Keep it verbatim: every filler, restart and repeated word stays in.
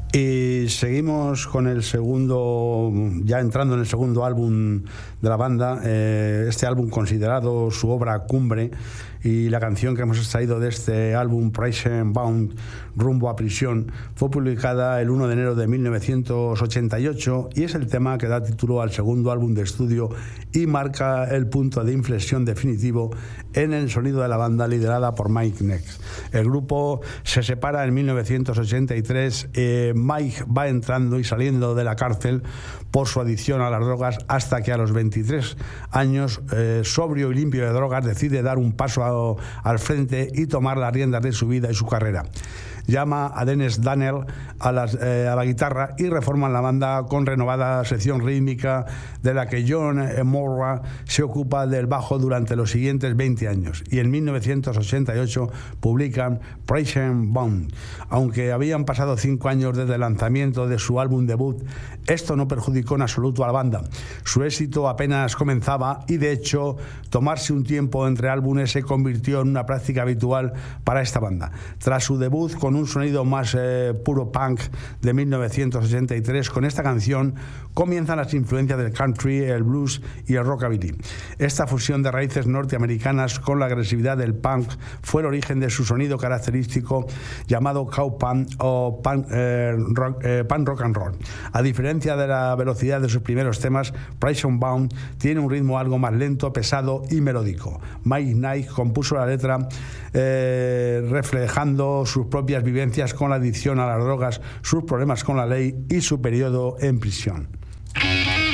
Y seguimos con el segundo, ya entrando en el segundo álbum de la banda, eh, este álbum considerado su obra cumbre, y la canción que hemos extraído de este álbum, Prison Bound, Rumbo a Prisión, fue publicada el primero de enero de mil novecientos ochenta y ocho y es el tema que da título al segundo álbum de estudio y marca el punto de inflexión definitivo en el sonido de la banda liderada por Mike Ness. El grupo se separa en mil novecientos ochenta y tres, eh, Mike va entrando y saliendo de la cárcel por su adicción a las drogas hasta que a los veintitrés años, eh, sobrio y limpio de drogas, decide dar un paso a al frente y tomar las riendas de su vida y su carrera. Llama a Dennis Daniel a, las, eh, a la guitarra y reforman la banda con renovada sección rítmica, de la que John Morra se ocupa del bajo durante los siguientes veinte años, y en mil novecientos ochenta y ocho publican Prison Bound. Aunque habían pasado cinco años desde el lanzamiento de su álbum debut, esto no perjudicó en absoluto a la banda. Su éxito apenas comenzaba y, de hecho, tomarse un tiempo entre álbumes se convirtió en una práctica habitual para esta banda. Tras su debut con un sonido más eh, puro punk de mil novecientos ochenta y tres, con esta canción comienzan las influencias del country, el blues y el rockabilly. Esta fusión de raíces norteamericanas con la agresividad del punk fue el origen de su sonido característico llamado cowpunk o punk, eh, rock, eh, punk rock and roll. A diferencia de la velocidad de sus primeros temas, Prison Bound tiene un ritmo algo más lento, pesado y melódico. Mike Ness compuso la letra eh, reflejando sus propias vivencias con la adicción a las drogas, sus problemas con la ley y su periodo en prisión.